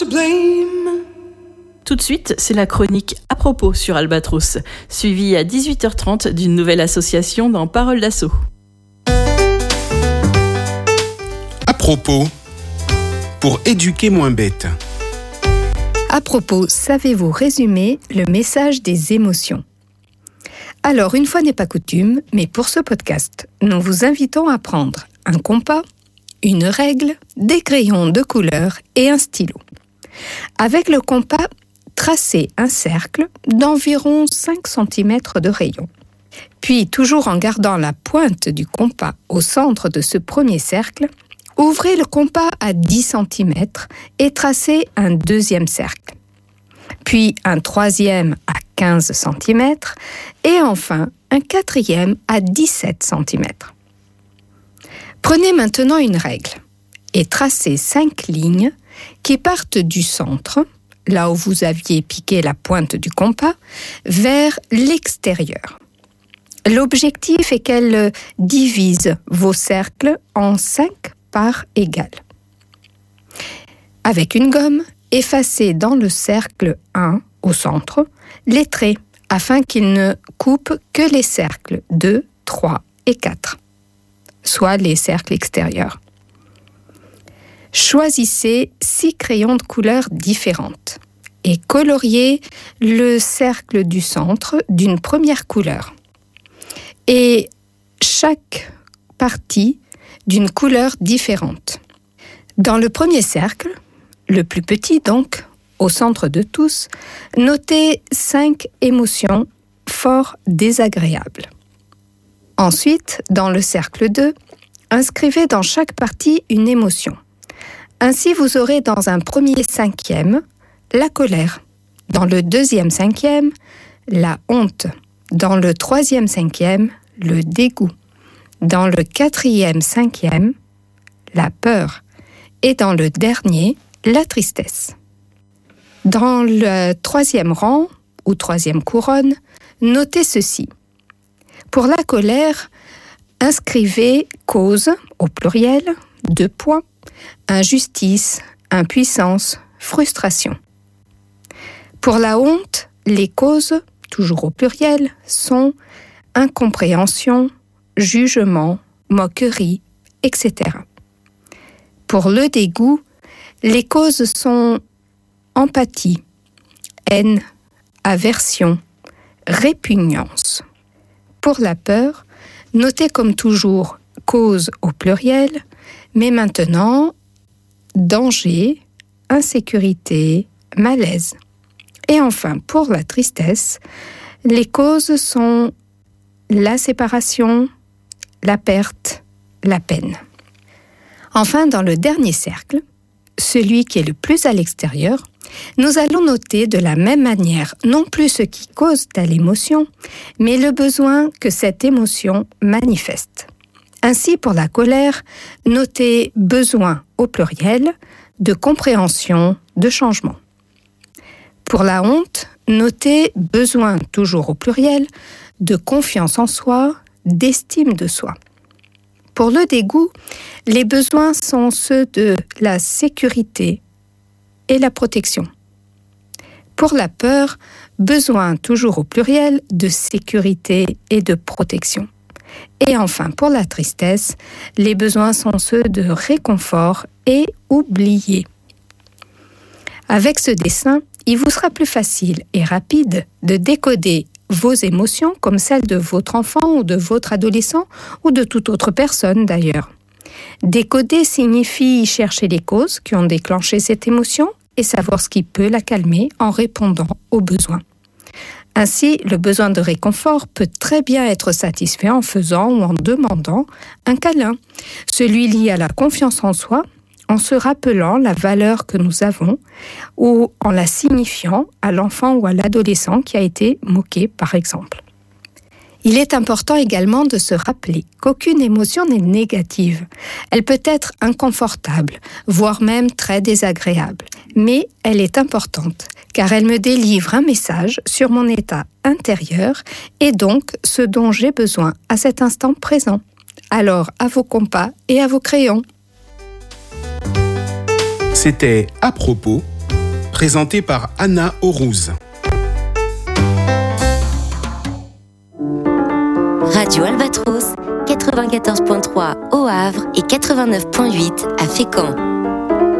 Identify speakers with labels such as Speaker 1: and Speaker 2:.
Speaker 1: Tout de suite, c'est la chronique À propos sur Albatros, suivie à 18h30 d'une nouvelle association dans Parole d'Assaut.
Speaker 2: À propos, pour éduquer moins bête.
Speaker 3: À propos, savez-vous résumer le message des émotions ? Alors, une fois n'est pas coutume, mais pour ce podcast, nous vous invitons à prendre un compas, une règle, des crayons de couleur et un stylo. Avec le compas, tracez un cercle d'environ 5 cm de rayon. Puis, toujours en gardant la pointe du compas au centre de ce premier cercle, ouvrez le compas à 10 cm et tracez un deuxième cercle. Puis un troisième à 15 cm et enfin un quatrième à 17 cm. Prenez maintenant une règle et tracez 5 lignes qui partent du centre, là où vous aviez piqué la pointe du compas, vers l'extérieur. L'objectif est qu'elles divisent vos cercles en 5 parts égales. Avec une gomme, effacez dans le cercle 1, au centre, les traits afin qu'ils ne coupent que les cercles 2, 3 et 4, soit les cercles extérieurs. Choisissez 6 crayons de couleurs différentes et coloriez le cercle du centre d'une première couleur et chaque partie d'une couleur différente. Dans le premier cercle, le plus petit donc, au centre de tous, notez 5 émotions fort désagréables. Ensuite, dans le cercle 2, inscrivez dans chaque partie une émotion. Ainsi, vous aurez dans un premier cinquième la colère, dans le deuxième cinquième, la honte, dans le troisième cinquième, le dégoût, dans le quatrième cinquième, la peur, et dans le dernier, la tristesse. Dans le troisième rang, ou troisième couronne, notez ceci. Pour la colère, inscrivez cause, au pluriel, 2 points, injustice, impuissance, frustration. Pour la honte, les causes, toujours au pluriel, sont incompréhension, jugement, moquerie, etc. Pour le dégoût, les causes sont empathie, haine, aversion, répugnance. Pour la peur, notez comme toujours cause au pluriel, mais maintenant danger, insécurité, malaise. Et enfin, pour la tristesse, les causes sont la séparation, la perte, la peine. Enfin, dans le dernier cercle, celui qui est le plus à l'extérieur, nous allons noter de la même manière non plus ce qui cause telle émotion, mais le besoin que cette émotion manifeste. Ainsi, pour la colère, notez besoin au pluriel de compréhension, de changement. Pour la honte, notez besoin toujours au pluriel de confiance en soi, d'estime de soi. Pour le dégoût, les besoins sont ceux de la sécurité et la protection. Pour la peur, besoin toujours au pluriel de sécurité et de protection. Et enfin, pour la tristesse, les besoins sont ceux de réconfort et oublié. Avec ce dessin, il vous sera plus facile et rapide de décoder vos émotions comme celles de votre enfant ou de votre adolescent ou de toute autre personne d'ailleurs. Décoder signifie chercher les causes qui ont déclenché cette émotion et savoir ce qui peut la calmer en répondant aux besoins. Ainsi, le besoin de réconfort peut très bien être satisfait en faisant ou en demandant un câlin, celui lié à la confiance en soi, en se rappelant la valeur que nous avons ou en la signifiant à l'enfant ou à l'adolescent qui a été moqué, par exemple. Il est important également de se rappeler qu'aucune émotion n'est négative. Elle peut être inconfortable, voire même très désagréable, mais elle est importante car elle me délivre un message sur mon état intérieur et donc ce dont j'ai besoin à cet instant présent. Alors à vos compas et à vos crayons.
Speaker 2: C'était À propos, présenté par Anna Aurouz.
Speaker 4: Radio Albatros, 94.3 au Havre et 89.8 à Fécamp.